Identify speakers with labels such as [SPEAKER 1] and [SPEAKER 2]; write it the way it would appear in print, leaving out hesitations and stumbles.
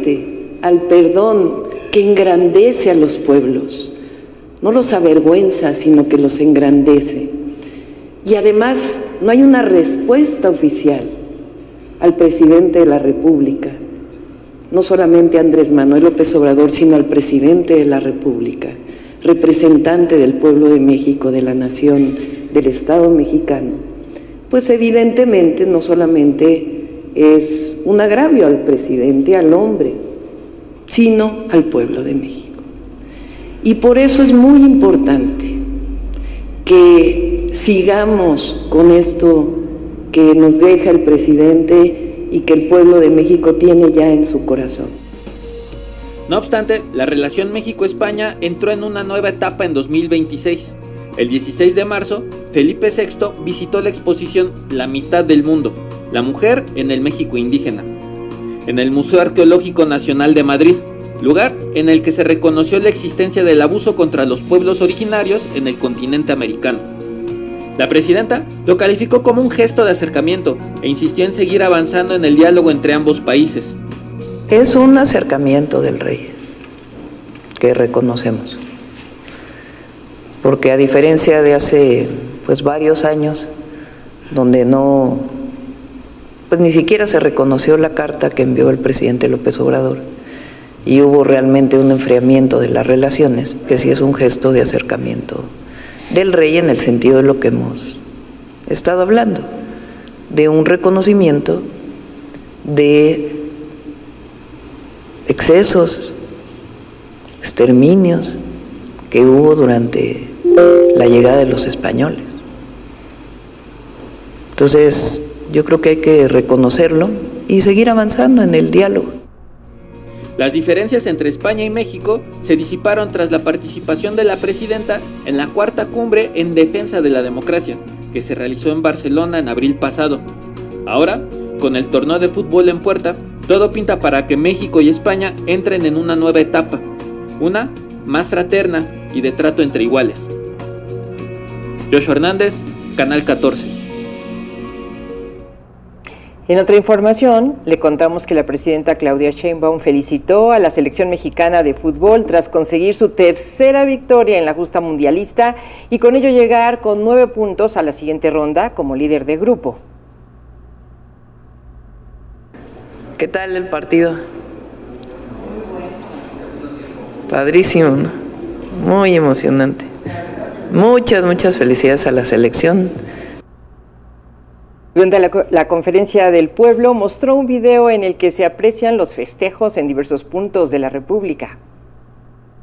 [SPEAKER 1] frente al perdón que engrandece a los pueblos, no los avergüenza, sino que los engrandece. Y además no hay una respuesta oficial al presidente de la República, no solamente a Andrés Manuel López Obrador, sino al presidente de la República, representante del pueblo de México, de la nación, del Estado mexicano. Pues evidentemente no solamente es un agravio al presidente, al hombre, sino al pueblo de México. Y por eso es muy importante que sigamos con esto que nos deja el presidente y que el pueblo de México tiene ya en su corazón.
[SPEAKER 2] No obstante, la relación México-España entró en una nueva etapa en 2026. El 16 de marzo, Felipe VI visitó la exposición La mitad del mundo, la mujer en el México indígena, en el Museo Arqueológico Nacional de Madrid, lugar en el que se reconoció la existencia del abuso contra los pueblos originarios en el continente americano. La presidenta lo calificó como un gesto de acercamiento e insistió en seguir avanzando en el diálogo entre ambos países.
[SPEAKER 1] Es un acercamiento del rey que reconocemos, porque a diferencia de hace varios años, donde ni siquiera se reconoció la carta que envió el presidente López Obrador y hubo realmente un enfriamiento de las relaciones, que sí es un gesto de acercamiento del rey en el sentido de lo que hemos estado hablando, de un reconocimiento de excesos, exterminios que hubo durante la llegada de los españoles. Entonces, yo creo que hay que reconocerlo y seguir avanzando en el diálogo.
[SPEAKER 2] Las diferencias entre España y México se disiparon tras la participación de la presidenta en la cuarta cumbre en defensa de la democracia, que se realizó en Barcelona en abril pasado. Ahora, con el torneo de fútbol en puerta, todo pinta para que México y España entren en una nueva etapa, una más fraterna y de trato entre iguales. Joshua Hernández, Canal 14.
[SPEAKER 3] En otra información, le contamos que la presidenta Claudia Sheinbaum felicitó a la selección mexicana de fútbol tras conseguir su tercera victoria en la justa mundialista y con ello llegar con 9 puntos a la siguiente ronda como líder de grupo.
[SPEAKER 1] ¿Qué tal el partido? Padrísimo, ¿no? Muy emocionante. Muchas felicidades a la selección.
[SPEAKER 3] Durante la conferencia del pueblo mostró un video en el que se aprecian los festejos en diversos puntos de la República.